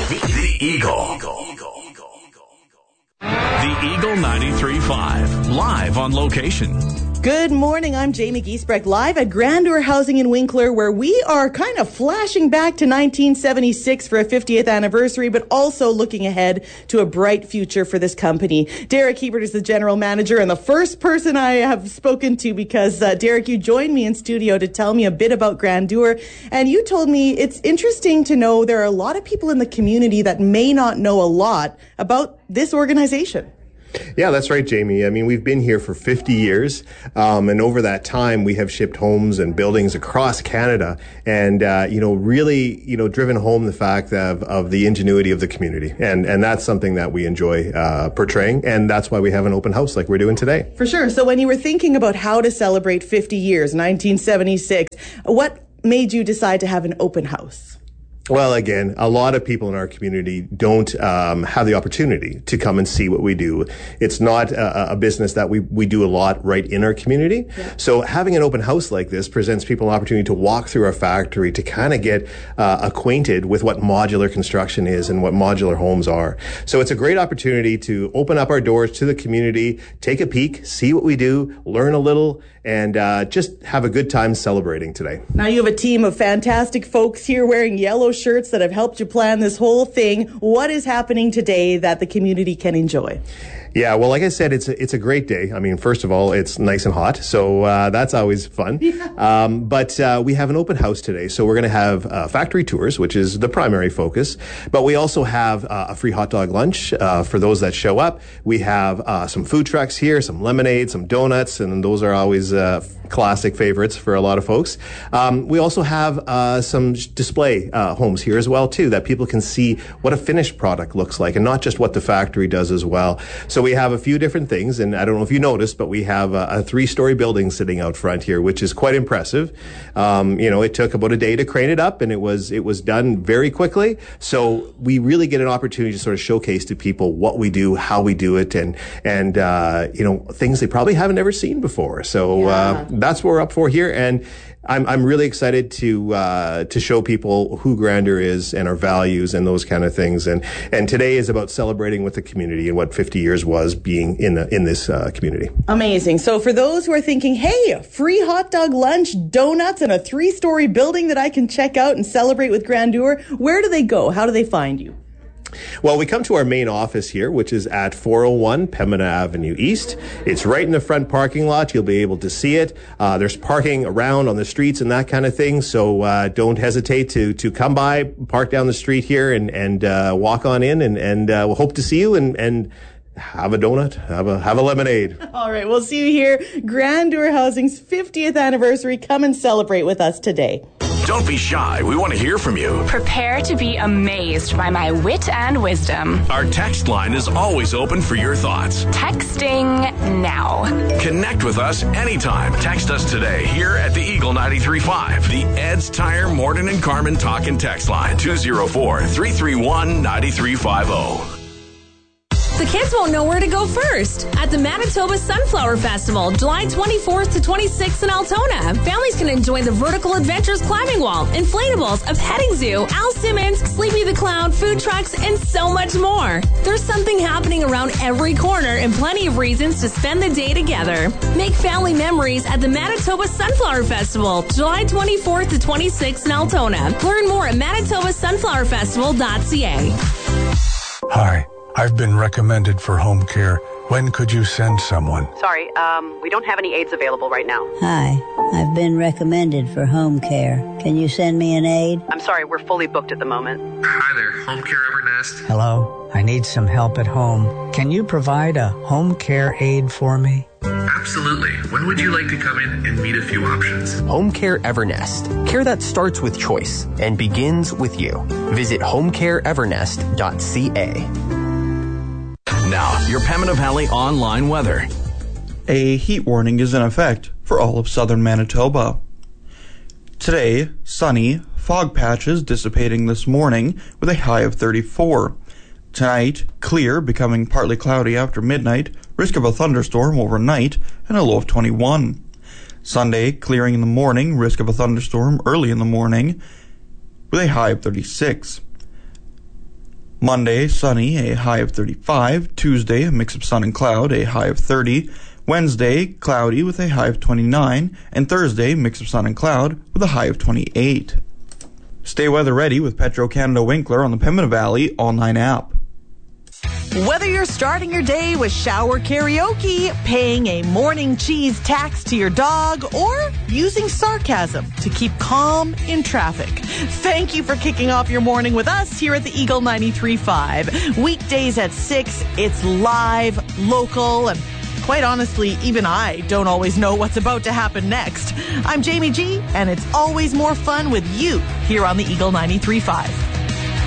The Eagle. The Eagle 93.5, live on location. Good morning, I'm Jamie Giesbrecht, live at Grandeur Housing in Winkler, where we are kind of flashing back to 1976 for a 50th anniversary, but also looking ahead to a bright future for this company. Derek Hebert is the general manager and the first person I have spoken to because, Derek, you joined me in studio to tell me a bit about Grandeur, and you told me it's interesting to know there are a lot of people in the community that may not know a lot about this organization. Yeah, that's right, Jamie. I mean, we've been here for 50 years, and over that time, we have shipped homes and buildings across Canada, and really, driven home the fact of the ingenuity of the community, and that's something that we enjoy portraying, and that's why we have an open house like we're doing today. For sure. So, when you were thinking about how to celebrate 50 years, 1976, what made you decide to have an open house? Well, again, a lot of people in our community don't have the opportunity to come and see what we do. It's not a business that we do a lot right in our community. Yeah. So having an open house like this presents people an opportunity to walk through our factory to kind of get acquainted with what modular construction is and what modular homes are. So it's a great opportunity to open up our doors to the community, take a peek, see what we do, learn a little, and just have a good time celebrating today. Now you have a team of fantastic folks here wearing yellow shirts that have helped you plan this whole thing. What is happening today that the community can enjoy? Yeah, well, like I said, it's a great day. I mean, first of all, it's nice and hot, so that's always fun. Yeah. But we have an open house today, so we're going to have factory tours, which is the primary focus. But we also have a free hot dog lunch for those that show up. We have some food trucks here, some lemonade, some donuts, and those are always classic favorites for a lot of folks. We also have some display homes here as well, too, that people can see what a finished product looks like and not just what the factory does as well. So we have a few different things, and I don't know if you noticed, but we have a 3-story building sitting out front here, which is quite impressive. It took about a day to crane it up, and it was done very quickly. So we really get an opportunity to sort of showcase to people what we do, how we do it, and things they probably haven't ever seen before. So that's what we're up for here, and I'm really excited to show people who Grandeur is and our values and those kind of things. And today is about celebrating with the community and what 50 years was being in this community. Amazing. So for those who are thinking, hey, free hot dog lunch, donuts, and a 3-story building that I can check out and celebrate with Grandeur, where do they go? How do they find you? Well, we come to our main office here, which is at 401 Pembina Avenue East. It's right in the front parking lot. You'll be able to see it. There's parking around on the streets and that kind of thing. So don't hesitate to come by, park down the street here, and walk on in. And we'll hope to see you and have a donut, have a lemonade. All right, we'll see you here. Grandeur Housing's 50th anniversary. Come and celebrate with us today. Don't be shy. We want to hear from you. Prepare to be amazed by my wit and wisdom. Our text line is always open for your thoughts. Texting now. Connect with us anytime. Text us today here at the Eagle 93.5. The Ed's Tire Morton and Carmen talk and text line 204-331-9350. The kids won't know where to go first. At the Manitoba Sunflower Festival, July 24th to 26th in Altona, families can enjoy the Vertical Adventures climbing wall, inflatables, a petting zoo, Al Simmons, Sleepy the Clown, food trucks, and so much more. There's something happening around every corner and plenty of reasons to spend the day together. Make family memories at the Manitoba Sunflower Festival, July 24th to 26th in Altona. Learn more at manitobasunnflowerfestival.ca. Hi. I've been recommended for home care. When could you send someone? Sorry, we don't have any aides available right now. Hi, I've been recommended for home care. Can you send me an aide? I'm sorry, we're fully booked at the moment. Hi there, Home Care Evernest. Hello, I need some help at home. Can you provide a home care aide for me? Absolutely. When would you like to come in and meet a few options? Home Care Evernest. Care that starts with choice and begins with you. Visit homecareevernest.ca. Now, your Pembina Valley online weather. A heat warning is in effect for all of southern Manitoba. Today, sunny, fog patches dissipating this morning with a high of 34. Tonight, clear, becoming partly cloudy after midnight, risk of a thunderstorm overnight, and a low of 21. Sunday, clearing in the morning, risk of a thunderstorm early in the morning, with a high of 36. Monday, sunny, a high of 35. Tuesday, a mix of sun and cloud, a high of 30. Wednesday, cloudy with a high of 29. And Thursday, mix of sun and cloud with a high of 28. Stay weather ready with Petro-Canada Winkler on the Pembina Valley All-9 app. Whether you're starting your day with shower karaoke, paying a morning cheese tax to your dog, or using sarcasm to keep calm in traffic, thank you for kicking off your morning with us here at the Eagle 93.5. Weekdays at 6, it's live, local, and quite honestly, even I don't always know what's about to happen next. I'm Jamie G, and it's always more fun with you here on the Eagle 93.5.